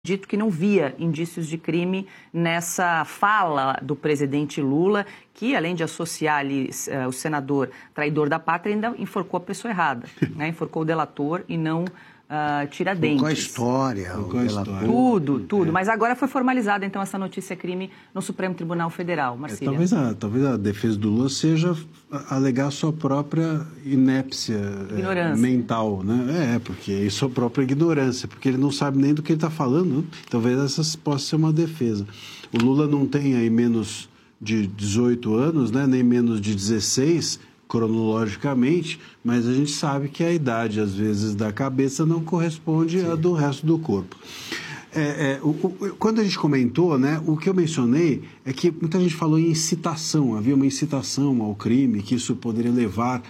dito que não via indícios de crime nessa fala do presidente Lula, que, além de associar ali o senador traidor da pátria, ainda enforcou a pessoa errada, né? Enforcou o delator e não Tiradentes. Com a história, Tudo. Mas agora foi formalizada, então, essa notícia crime no Supremo Tribunal Federal. Marcília. Talvez a defesa do Lula seja alegar sua própria inépcia mental, né? Porque sua própria ignorância, porque ele não sabe nem do que ele está falando, né? Talvez essa possa ser uma defesa. O Lula não tem aí menos de 18 anos, né? Nem menos de 16, cronologicamente, mas a gente sabe que a idade, às vezes, da cabeça não corresponde à do resto do corpo. Quando a gente comentou, né, o que eu mencionei é que muita gente falou em incitação, havia uma incitação ao crime, que isso poderia levar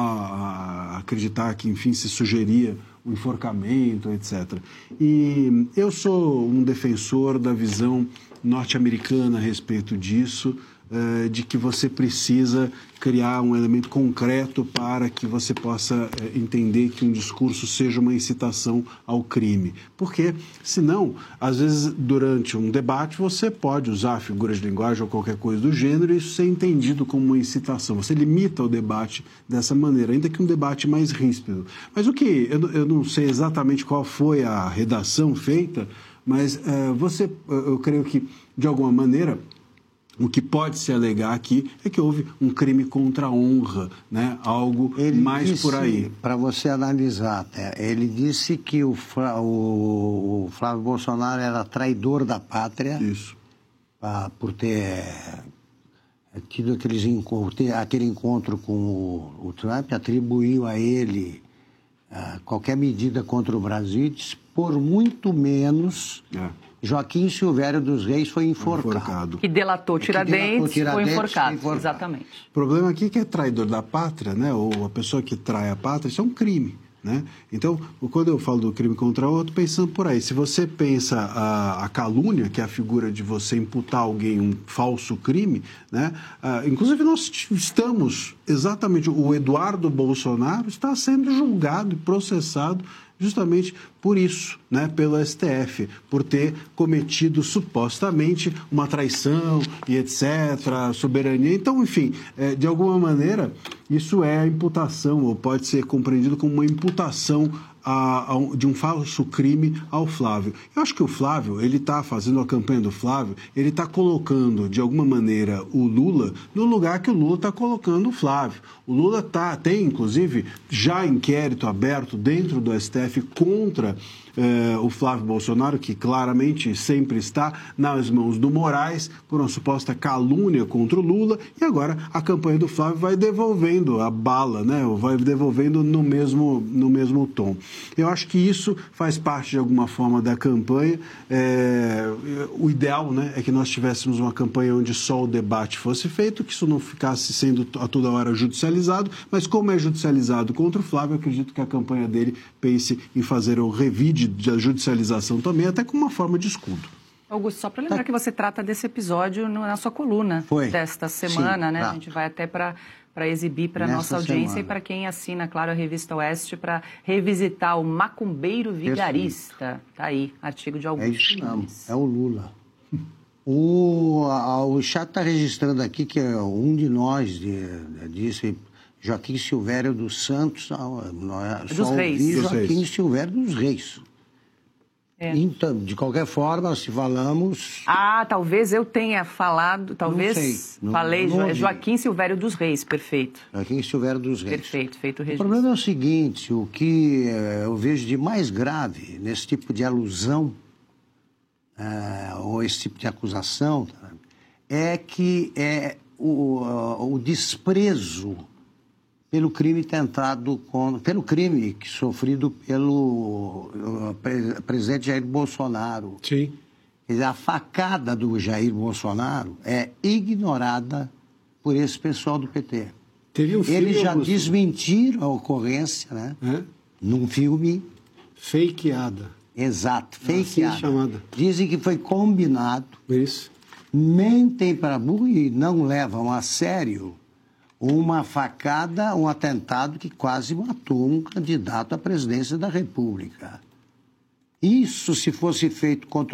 a acreditar que, enfim, se sugeria o enforcamento, etc. E eu sou um defensor da visão norte-americana a respeito disso, de que você precisa criar um elemento concreto para que você possa entender que um discurso seja uma incitação ao crime. Porque, senão, às vezes, durante um debate, você pode usar figuras de linguagem ou qualquer coisa do gênero e isso ser entendido como uma incitação. Você limita o debate dessa maneira, ainda que um debate mais ríspido. Mas eu não sei exatamente qual foi a redação feita, mas eu creio que, de alguma maneira, o que pode se alegar aqui é que houve um crime contra a honra, né? Algo mais disse, por aí. Para você analisar, ele disse que o Flávio Bolsonaro era traidor da pátria. Isso. Por ter tido aquele encontro com o Trump, atribuiu a ele qualquer medida contra o Brasil, disse, por muito menos... Joaquim Silvério dos Reis foi enforcado. Que delatou Tiradentes, foi enforcado. Exatamente. O problema aqui é que é traidor da pátria, né? Ou a pessoa que trai a pátria, isso é um crime, né? Então, quando eu falo do crime contra o outro, pensando por aí. Se você pensa a calúnia, que é a figura de você imputar a alguém um falso crime, né? Inclusive nós estamos, exatamente, o Eduardo Bolsonaro está sendo julgado e processado justamente por isso, né, pelo STF, por ter cometido supostamente uma traição e etc., soberania. Então, enfim, de alguma maneira, isso é a imputação, ou pode ser compreendido como uma imputação de um falso crime ao Flávio. Eu acho que o Flávio, ele está fazendo a campanha do Flávio, ele está colocando, de alguma maneira, o Lula no lugar que o Lula está colocando o Flávio. O Lula tem, inclusive, já inquérito aberto dentro do STF contra o Flávio Bolsonaro, que claramente sempre está nas mãos do Moraes por uma suposta calúnia contra o Lula, e agora a campanha do Flávio vai devolvendo a bala, né? Vai devolvendo no mesmo tom. Eu acho que isso faz parte de alguma forma da campanha. O ideal, né, é que nós tivéssemos uma campanha onde só o debate fosse feito, que isso não ficasse sendo a toda hora judicializado, mas como é judicializado contra o Flávio, eu acredito que a campanha dele pense em fazer o revide da judicialização também, até como uma forma de escudo. Augusto, só para lembrar que você trata desse episódio na sua coluna desta semana, né? Tá. A gente vai até para exibir para a nossa audiência e para quem assina, claro, a Revista Oeste, para revisitar o macumbeiro vigarista. Está aí, artigo de Augusto. É isso mesmo, é o Lula. O chat está registrando aqui que um de nós disse... Joaquim Silvério dos Santos, dos Reis. Joaquim Silvério dos Reis. Então, de qualquer forma, se falamos... talvez eu tenha falado, talvez falei Joaquim Silvério dos Reis, perfeito. Joaquim Silvério dos Reis. Perfeito, feito o registro. O problema é o seguinte, o que eu vejo de mais grave nesse tipo de alusão, ou esse tipo de acusação, é que o desprezo pelo crime pelo crime sofrido pelo presidente Jair Bolsonaro. Sim. Quer dizer, a facada do Jair Bolsonaro é ignorada por esse pessoal do PT. Teve um filme, eles já desmentiram a ocorrência, né? Num filme... Fakeada. Exato, fakeada. Assim chamada. Dizem que foi combinado. Isso. Mentem para burro e não levam a sério uma facada, um atentado que quase matou um candidato à presidência da República. Isso, se fosse feito contra